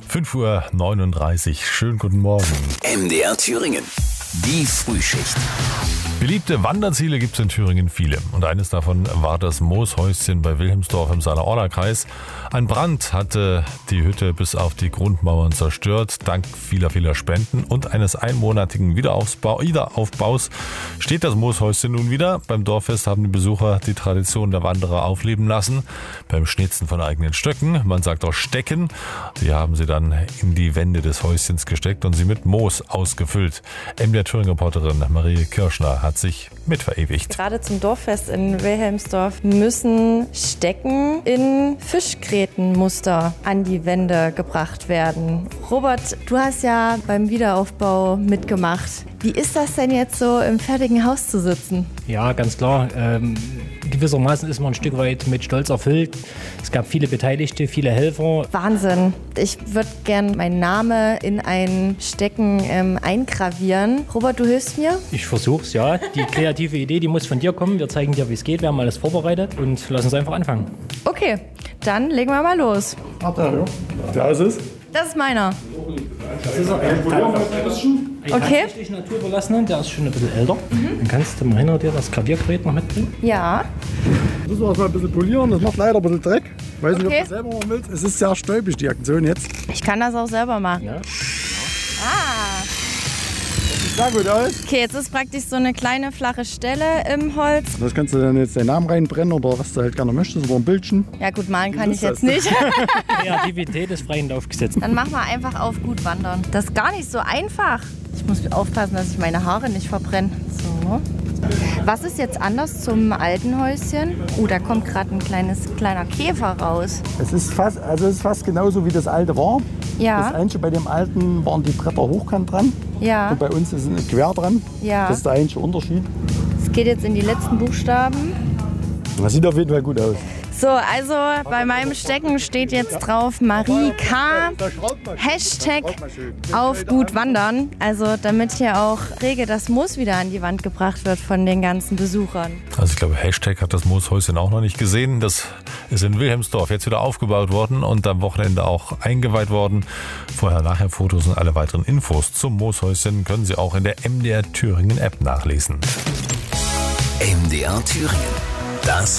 5:39 Uhr. Schönen guten Morgen. MDR Thüringen. Die Frühschicht. Beliebte Wanderziele gibt es in Thüringen viele. Und eines davon war das Mooshäuschen bei Wilhelmsdorf im Saale-Orla-Kreis. Ein Brand hatte die Hütte bis auf die Grundmauern zerstört. Dank vieler Spenden und eines einmonatigen Wiederaufbaus steht das Mooshäuschen nun wieder. Beim Dorffest haben die Besucher die Tradition der Wanderer aufleben lassen. Beim Schnitzen von eigenen Stöcken, man sagt auch Stecken. Die haben sie dann in die Wände des Häuschens gesteckt und sie mit Moos ausgefüllt. MDR Thüringen-Reporterin Marie Kirschner hat sich mit verewigt. Gerade zum Dorffest in Wilhelmsdorf müssen Stecken in Fischgrätenmuster an die Wände gebracht werden. Robert, du hast ja beim Wiederaufbau mitgemacht. Wie ist das denn jetzt so im fertigen Haus zu sitzen? Ja, ganz klar. Gewissermaßen ist man ein Stück weit mit Stolz erfüllt. Es gab viele Beteiligte, viele Helfer. Wahnsinn. Ich würde gern meinen Namen in ein Stecken eingravieren. Robert, du hilfst mir? Ich versuch's, ja. Die kreative Idee, die muss von dir kommen. Wir zeigen dir, wie es geht. Wir haben alles vorbereitet und lass uns einfach anfangen. Okay, dann legen wir mal los. Da ist es. Das ist meiner. Das ist ein Okay. tatsächlich naturüberlassenen, der ist schon ein bisschen älter. Dann kannst du mal hinter dir das Klaviergerät noch mitbringen. Ja. Müssen wir das mal ein bisschen polieren. Das macht leider ein bisschen Dreck. Weiß nicht, ob Okay. du das selber machen willst. Es ist sehr stäubig, die Aktion jetzt. Ich kann das auch selber machen. Ja. Ah. Sieht sehr gut aus. Okay, jetzt ist praktisch so eine kleine flache Stelle im Holz. Das kannst du dann jetzt deinen Namen reinbrennen oder was du halt gerne möchtest. Oder ein Bildchen. Ja gut, malen kann ich ist jetzt nicht. Kreativität ist freien Lauf gesetzt. Dann machen wir einfach auf gut wandern. Das ist gar nicht so einfach. Ich muss aufpassen, dass ich meine Haare nicht verbrenne. So. Was ist jetzt anders zum alten Häuschen? Da kommt gerade ein kleiner Käfer raus. Es ist fast genauso wie das alte war. Das Ja, Einzige bei dem alten waren die Bretter hochkant dran. ja, Und bei uns ist es quer dran. ja. Das ist der einzige Unterschied. Es geht jetzt in die letzten Buchstaben. Das sieht auf jeden Fall gut aus. So, also bei meinem Stecken steht jetzt drauf Marie K. Hashtag auf gut wandern. Also damit hier auch rege das Moos wieder an die Wand gebracht wird von den ganzen Besuchern. Also ich glaube, Hashtag hat das Mooshäuschen auch noch nicht gesehen. Das ist in Wilhelmsdorf jetzt wieder aufgebaut worden und am Wochenende auch eingeweiht worden. Vorher-nachher Fotos und alle weiteren Infos zum Mooshäuschen können Sie auch in der MDR Thüringen App nachlesen. MDR Thüringen. Das